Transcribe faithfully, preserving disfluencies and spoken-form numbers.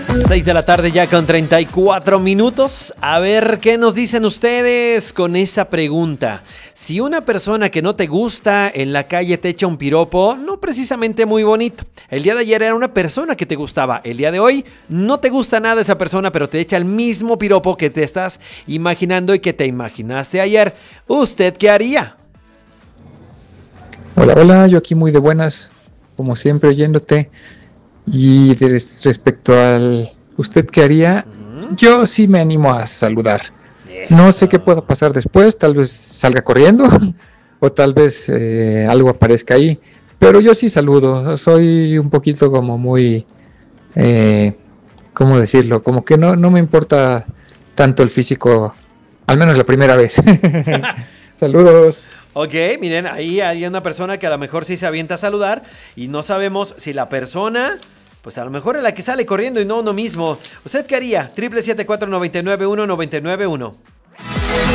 seis de la tarde ya con treinta y cuatro minutos. A ver qué nos dicen ustedes con esa pregunta. Si una persona que no te gusta en la calle te echa un piropo, no precisamente muy bonito. El día de ayer era una persona que te gustaba. El día de hoy no te gusta nada esa persona, pero te echa el mismo piropo que te estás imaginando y que te imaginaste ayer. ¿Usted qué haría? Hola, hola, yo aquí muy de buenas, como siempre oyéndote. Y de res- respecto al ¿usted qué haría? Uh-huh. Yo sí me animo a saludar. No sé qué pueda Eso. pasar después, tal vez salga corriendo o tal vez eh, algo aparezca ahí, pero yo sí saludo. Soy un poquito como muy, eh, ¿cómo decirlo? Como que no, no me importa tanto el físico, al menos la primera vez. Saludos. Ok, miren, ahí hay una persona que a lo mejor sí se avienta a saludar y no sabemos si la persona, pues a lo mejor es la que sale corriendo y no uno mismo. ¿Usted qué haría? Triple siete cuatro nueve nueve uno nueve nueve uno.